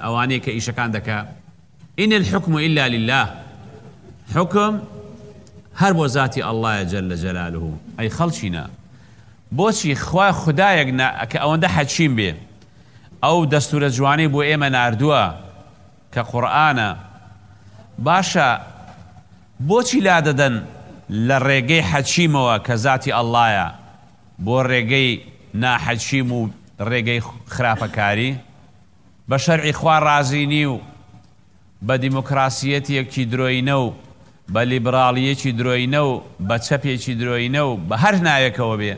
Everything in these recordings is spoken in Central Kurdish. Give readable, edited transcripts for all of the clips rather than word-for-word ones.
ئەوانەیە کە ئیشەکان دەکا إن الحكم إلا لله حكم هەر بۆ ذاتی ئەڵڵایە جەلە جەلالوه ئەی خەڵچینە بۆچی خوا خودایەک کە ئەوەندە حەکیم بێ ئەو دەستورە جوانەی بۆ ئێمە ناردووە کە قورئانە باشە بۆچی لا دەدەن لە ڕێگەی حەکیمەوە کە ذاتی ئەڵڵایە بۆ ڕێگەی ناحەکیم و ڕێگەی خراپەکاری بە شەرعی خوا ڕازینی و بە دیموکراسیەتێکی درۆینە و بە لیبراڵیەکی درۆینە و بە چەپێکی درۆینە و بە هەر ناوێکەوە بێ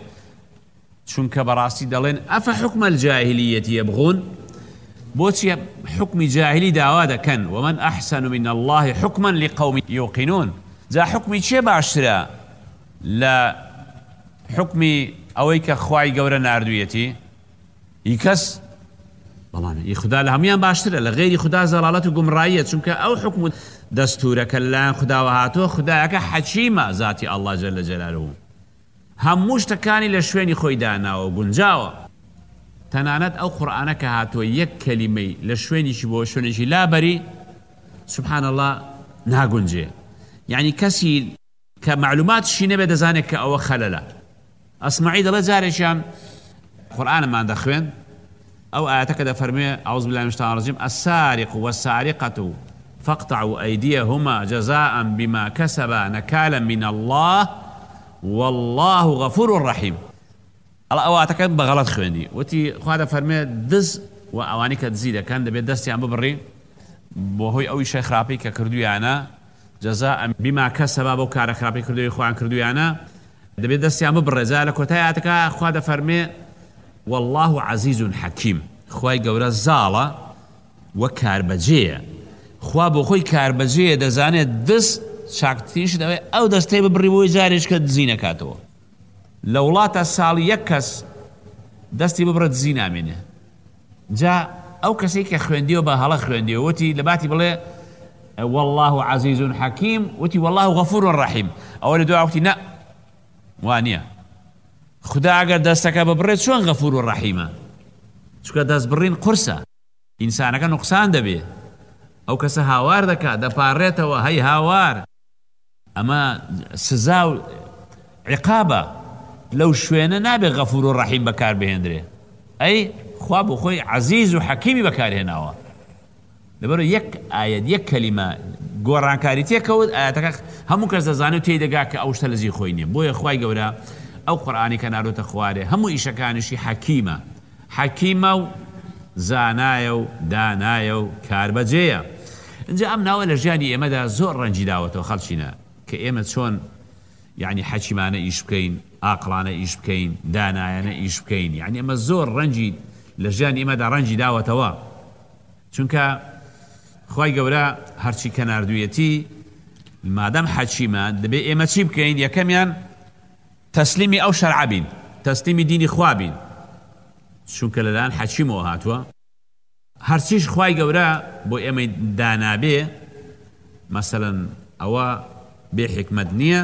چونکە بەڕاستی دەڵێن ئەفە حکمە الجاهلیەتی یەبغون بۆچی حکمی جاهلی داوا دەکەن ومن ئەحسن من الله حکما لقوم یوقنون جا حکمی چێ باشترە لە حکمی ئەوەی کە خوای گەورە ناردوویەتی هیچ کەس بەڵام خدا لە هەمویان باشترە لە غێری خدا زەڵالەت و گومڕاییە چونکە ئەو حکم دەستورەکە لەلایەن خداوە هاتووە خدایەکە حەکیمە ذاتی ئەڵڵا جەلە جەلالوه هەموو شتەکانی لە شوێنی خۆی داناوە گونجاوە تەنانەت ئەو قورئانە کە هاتووە یەک کەلیمەی لە شوێنیشی بۆ شوێنێکی لابەری سبحان الله ناگونجێ یعنی کەسی کە معلوماتشی نەبێ دەزانێت کە ئەوە خەلەلە ئەسمعی دەڵێ جارێکیان قورئانمان دەخوێن أو آياتك دفرمي أعوذ بالله من الشيطان الرجيم السارق والسارقة فاقطعوا أيديهما جزاء بما كسبا نكالا من الله والله غفور رحيم الله أو آياتك بغلط خويني وتي خواه دفرمي دز وأوانيك تزيد كان دبي دستي عم ببري وهوي أوي شيخ رابي كردوي أنا جزاء بما كسبا بو كارك رابي كردوي خوان كردوي أنا دبي دستي عم ببري ذلك وتي آياتك خواه دفرمي والله عزيز حكيم خواي گەورە زاڵە و کاربەجێیە خوا بۆ خۆی کاربەجێیە دەزانێت دەست چاکتیش دەوێت ئەو دەستەی ببڕی بۆی جارێک کە دزی نەکاتەوە لە وڵاتە ساڵی یەک کەس دەستی ببڕە دزی نامێنێ جا ئەو کەسێک کە خوێندیەوە بە هەڵە خوێندیەوە وتی لە باتی بڵێ والله عزيز حكيم وتي والله غفور رحيم ئەوە لە دوای وتی نە وانە خدا ئەگەر دەستەکە ببڕێت چۆن غەفور و ڕەحیمە چونکە دەست بڕین قورسە ئینسانەکە نوقسان دەبێ ئەو کەسە هاوار دەکات دەپارڕێتەوە هەی هاوار ئەمە سزا و عقابە لەو شوێنە نابێ غەفور و ڕەحیم بەکار بهێندرێ ئەی خوا بۆ خۆی عەزیز و حەکیمی بەکارهێناوە لەبەرەوە یەک ئایەت یەک کەلیمە گۆڕانکاری تێکەوت ئاەتەکە هەموو کەس دەزانێت تێدەگا کە ئەو شتە لەزی خۆی نییە بۆیە خوای گەورە ئەو قورئانی کە ناردۆتە خوارێ هەموو ئیشەکانیشی حەکیمە و زانایە و دانایە و کاربەجێیە اینجا ئەم ناوە لە ژیانی ئێمەدا زۆر ڕەنجی داوەتەوە خەڵچینە کە ئێمە چۆن یعنی حەکیمانە ئیش بکەین ئاقڵانە ئیش بکەین دانایانە ئیش بکەین یعنی ئەمە زۆر ڕەنجی لە ژیانی ئێمەدا ڕەنجی داوەتەوە چونکە خوای گەورە هەرچی کە ناردوویەتی مادەم حەکیمە دەبێ ئێمە چی بکەین یەکەمیان تەسلیمی ئەو شەرعە بین تەسلیمی دینی خوا بین چونکە لەلایەن حەکیمەوە هاتووە هەرچیش خوای گەورە بۆ ئێمە دانابێ مەسەڵەن ئەوە بێ حکمت نییە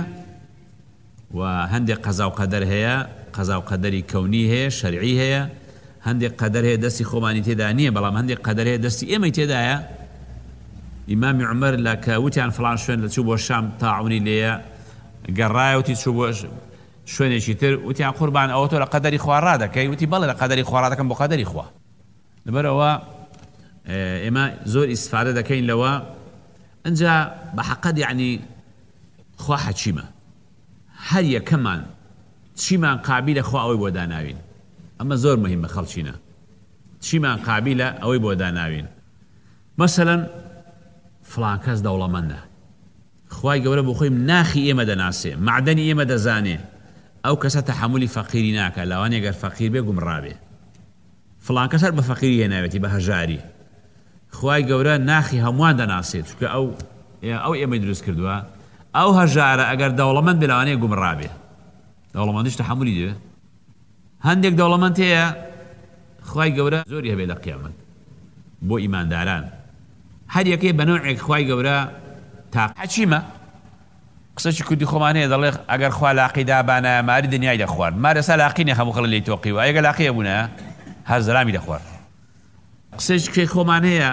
و هەندێک قەزا و قەدەر هەیە قەزا و قەدەری کەونی هەیە شەرعی هەیە هەندێک قەدەر هەیە دەستی خۆمانی تێدا نییە بەڵام هەندێک قەدەر هەیە دەستی ئێمەی تێدایە ئیمامی عومەر لە کە وتیان فڵان شوێن لە چوو بۆ شام تاعونی لێیە گەڕایەوتی چوو بۆ شوێنێکی تر وتیان قوربان ئەوە تۆ لە قەدەری خوا ڕادەکەی وتی بەڵێ لە قەدەری خوا ڕادەکەم بۆ قەدەری خوا لەبەرەوە ئێمە زۆر ئیسفادە دەکەین لەوە ئەنجا بە حەقەت یعنی خوا حەکیمە هەر یەکەمان چیمان قابلە خوا ئەوەی بۆ داناوین ئەمە زۆر مهمە خەڵچینە چیمان قابلە ئەوەی بۆ داناوین مەسەڵەن فڵان کەس دەوڵەمەندە خوای گەورە بۆ خۆی ناخی ئێمە دەناسێ معدەنی ئێمە دەزانێ ئەو کەسە تەحەمولی فەقیری ناکە لاوانێ گەر فەقیر بێ گومڕابێ فڵان کەس هەر بە فەقیری هێناوێتی بە هەژاری خوای گەورە ناخی هەمووان دەناسێت چونکە ئەو ئێمەی دروست کردووە ئەو هەژارە ئەگەر دەوڵەمەند بێ لاوانەیە گومڕابێ دەوڵەمەندیش تەحەمولی دەوێ هەندێک دەوڵەمەند هەیە خوای گەورە زۆری هەبێ لە قیامەت بۆ ئیمانداران هەر یەکەی بە نوعێک خوای گەورە تا حەکیمە قسەی کوردی خۆمانەیە دەڵێ ئەگەر خوا لاقی دابانە ماری دنیای دەخوارد مارە ئێستا لاقی نییە هەموو خەڵک لێی تۆقی و ئەگەر لاقیە بوونە هەر زەرامی دەخوارد قسەی خۆمان هەیە